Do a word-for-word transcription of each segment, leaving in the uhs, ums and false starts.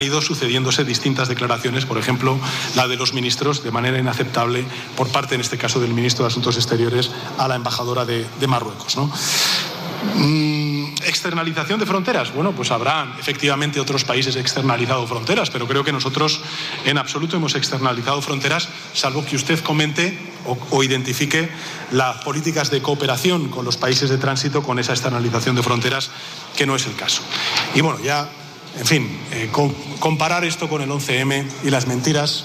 ido sucediéndose distintas declaraciones, por ejemplo, la de los ministros, de manera inaceptable por parte, en este caso, del ministro de Asuntos Exteriores a la embajadora de, de Marruecos, ¿no? Mm, ¿Externalización de fronteras? Bueno, pues habrá efectivamente otros países externalizado fronteras, pero creo que nosotros en absoluto hemos externalizado fronteras, salvo que usted comente o, o identifique las políticas de cooperación con los países de tránsito con esa externalización de fronteras, que no es el caso. Y bueno, ya... En fin, eh, con, comparar esto con el once eme y las mentiras,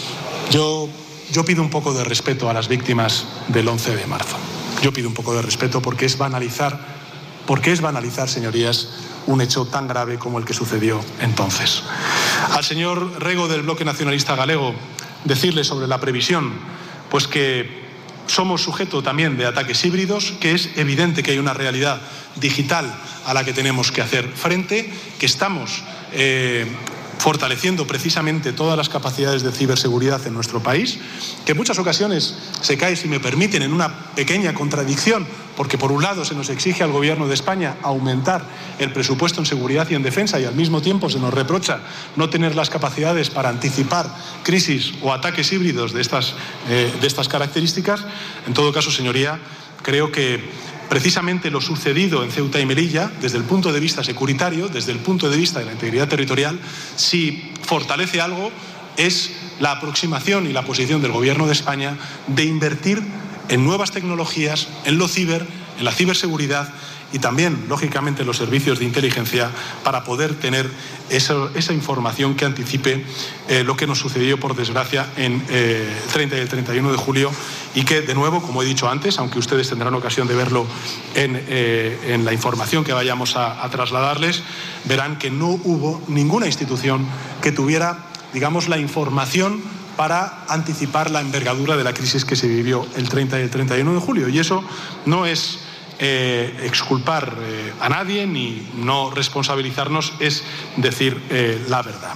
yo, yo pido un poco de respeto a las víctimas del once de marzo. Yo pido un poco de respeto porque es banalizar, porque es banalizar, señorías, un hecho tan grave como el que sucedió entonces. Al señor Rego del Bloque Nacionalista Galego, decirle sobre la previsión, pues que somos sujeto también de ataques híbridos, que es evidente que hay una realidad digital a la que tenemos que hacer frente, que estamos eh, fortaleciendo precisamente todas las capacidades de ciberseguridad en nuestro país, que en muchas ocasiones se cae, si me permiten, en una pequeña contradicción, porque por un lado se nos exige al Gobierno de España aumentar el presupuesto en seguridad y en defensa y al mismo tiempo se nos reprocha no tener las capacidades para anticipar crisis o ataques híbridos de estas, eh, de estas características. En todo caso, señoría, creo que precisamente lo sucedido en Ceuta y Melilla, desde el punto de vista securitario, desde el punto de vista de la integridad territorial, si fortalece algo, es la aproximación y la posición del Gobierno de España de invertir en nuevas tecnologías, en lo ciber, en la ciberseguridad y también, lógicamente, en los servicios de inteligencia para poder tener esa, esa información que anticipe eh, lo que nos sucedió, por desgracia, en eh, el treinta y el treinta y uno de julio y que, de nuevo, como he dicho antes, aunque ustedes tendrán ocasión de verlo en, eh, en la información que vayamos a, a trasladarles, verán que no hubo ninguna institución que tuviera, digamos, la información para anticipar la envergadura de la crisis que se vivió el treinta y el treinta y uno de julio. Y eso no es eh, exculpar eh, a nadie ni no responsabilizarnos, es decir eh, la verdad.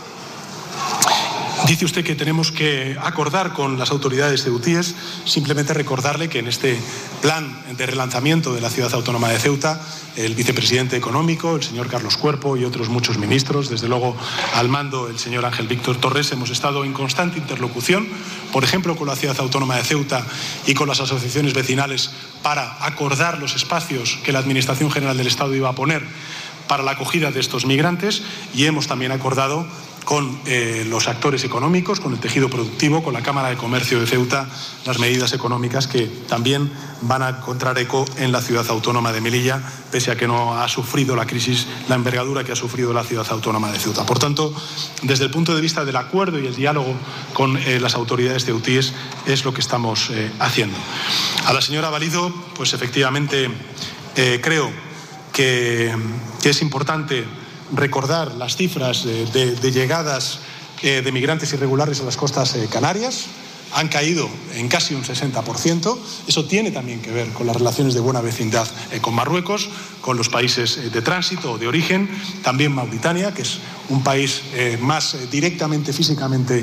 Dice usted que tenemos que acordar con las autoridades ceutíes. Simplemente recordarle que en este plan de relanzamiento de la ciudad autónoma de Ceuta, el vicepresidente económico, el señor Carlos Cuerpo y otros muchos ministros, desde luego al mando el señor Ángel Víctor Torres, hemos estado en constante interlocución, por ejemplo, con la ciudad autónoma de Ceuta y con las asociaciones vecinales para acordar los espacios que la Administración General del Estado iba a poner para la acogida de estos migrantes, y hemos también acordado con eh, los actores económicos, con el tejido productivo, con la Cámara de Comercio de Ceuta, las medidas económicas que también van a encontrar eco en la ciudad autónoma de Melilla, pese a que no ha sufrido la crisis, la envergadura que ha sufrido la ciudad autónoma de Ceuta. Por tanto, desde el punto de vista del acuerdo y el diálogo con eh, las autoridades ceutíes, es lo que estamos eh, haciendo. A la señora Valido, pues efectivamente eh, creo que, que es importante recordar las cifras de, de, de llegadas eh, de migrantes irregulares a las costas eh, canarias. Han caído en casi un sesenta por ciento. Eso tiene también que ver con las relaciones de buena vecindad eh, con Marruecos, con los países eh, de tránsito o de origen, también Mauritania, que es un país eh, más eh, directamente, físicamente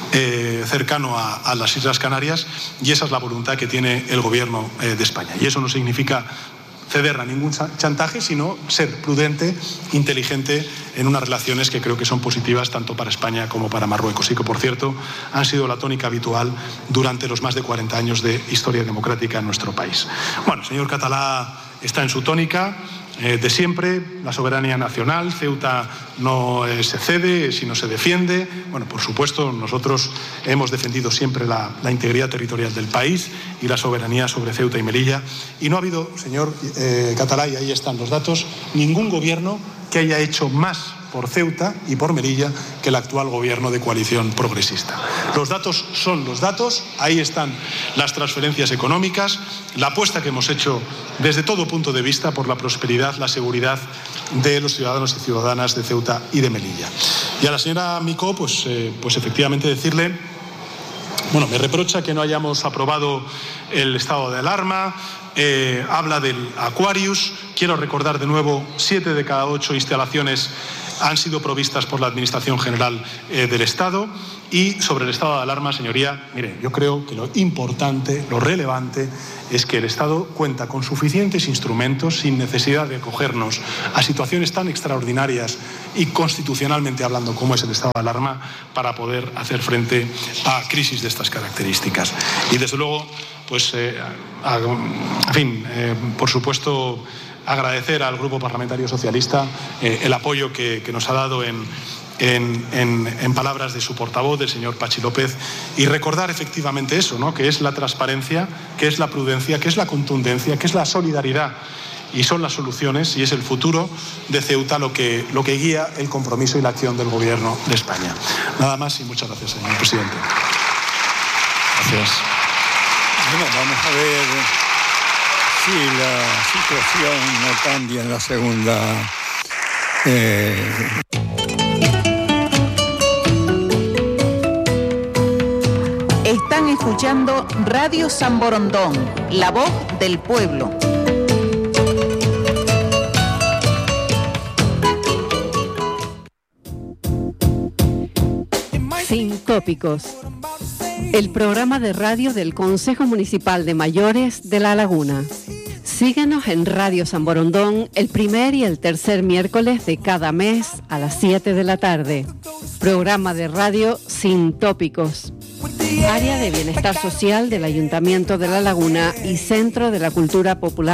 eh, cercano a, a las Islas Canarias, y esa es la voluntad que tiene el Gobierno eh, de España. Y eso no significa ceder a ningún chantaje, sino ser prudente, inteligente en unas relaciones que creo que son positivas tanto para España como para Marruecos y que, por cierto, han sido la tónica habitual durante los más de cuarenta años de historia democrática en nuestro país. Bueno, el señor Catalá está en su tónica eh, de siempre, la soberanía nacional. Ceuta no eh, se cede, sino se defiende. Bueno, por supuesto, nosotros hemos defendido siempre la, la integridad territorial del país y la soberanía sobre Ceuta y Melilla. Y no ha habido, señor eh, Catalá, y ahí están los datos, ningún gobierno que haya hecho más por Ceuta y por Melilla que el actual gobierno de coalición progresista. Los datos son los datos, ahí están las transferencias económicas, la apuesta que hemos hecho desde todo punto de vista por la prosperidad, la seguridad de los ciudadanos y ciudadanas de Ceuta y de Melilla. Y a la señora Micó, pues, eh, pues efectivamente decirle, bueno, me reprocha que no hayamos aprobado el estado de alarma. Eh, habla del Aquarius. Quiero recordar de nuevo, siete de cada ocho instalaciones han sido provistas por la Administración General eh, del Estado. Y sobre el estado de alarma, señoría, mire, yo creo que lo importante, lo relevante, es que el Estado cuenta con suficientes instrumentos sin necesidad de acogernos a situaciones tan extraordinarias y constitucionalmente hablando, como es el estado de alarma, para poder hacer frente a crisis de estas características. Y desde luego, pues, eh, a, en fin, eh, por supuesto, agradecer al Grupo Parlamentario Socialista eh, el apoyo que, que nos ha dado en, en, en, en palabras de su portavoz, del señor Pachi López, y recordar efectivamente eso, ¿no?, que es la transparencia, que es la prudencia, que es la contundencia, que es la solidaridad, y son las soluciones y es el futuro de Ceuta lo que, lo que guía el compromiso y la acción del Gobierno de España. Nada más y muchas gracias, señor presidente. Gracias. Bueno, vamos a ver si la situación no cambia en la segunda. Eh... Están escuchando Radio San Borondón, la voz del pueblo. Sin Tópicos, el programa de radio del Consejo Municipal de Mayores de La Laguna. Síguenos en Radio San Borondón el primer y el tercer miércoles de cada mes a las siete de la tarde. Programa de radio Sin Tópicos. Área de Bienestar Social del Ayuntamiento de La Laguna y Centro de la Cultura Popular